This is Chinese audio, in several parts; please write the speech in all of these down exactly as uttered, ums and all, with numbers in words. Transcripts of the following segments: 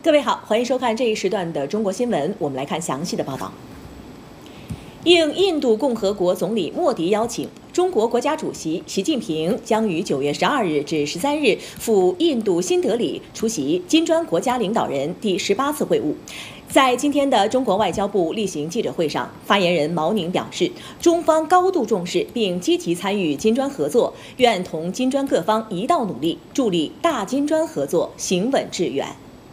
各位好，欢迎收看这一时段的中国新闻。我们来看详细的报道。应印度共和国总理莫迪邀请，中国国家主席习近平将于九月十二日至十三日赴印度新德里出席金砖国家领导人第十八次会晤。在今天的中国外交部例行记者会上，发言人毛宁表示，中方高度重视并积极参与金砖合作，愿同金砖各方一道努力，助力大金砖合作行稳致远。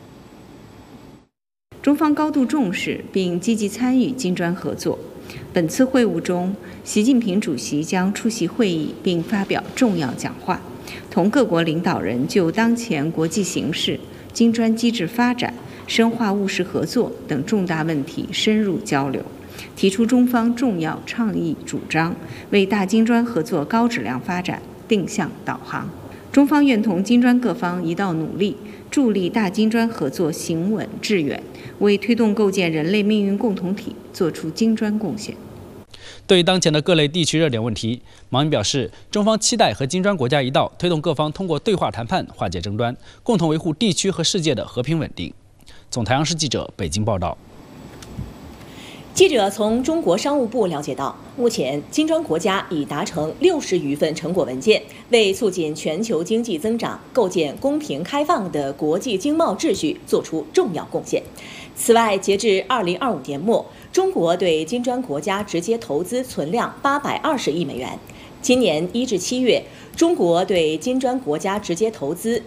中方高度重视并积极参与金砖合作。本次会晤中，习近平主席将出席会议并发表重要讲话，同各国领导人就当前国际形势、金砖机制发展、深化务实合作等重大问题深入交流，提出中方重要倡议主张，为大金砖合作高质量发展定向导航。中方愿同金砖各方一道努力，助力大金砖合作行稳致远，为推动构建人类命运共同体作出金砖贡献。 对于当前的各类地区热点问题，毛宁表示，中方期待和金砖国家一道，推动各方通过对话谈判化解争端，共同维护地区和世界的和平稳定。总台央视记者北京报道。 记者从中国商务部了解到，目前金砖国家已达成六十余份成果文件，为促进全球经济增长、构建公平开放的国际经贸秩序作出重要贡献。此外，截至二零二五年末，中国对金砖国家直接投资存量八百二十亿美元。今年一至七月，中国对金砖国家直接投资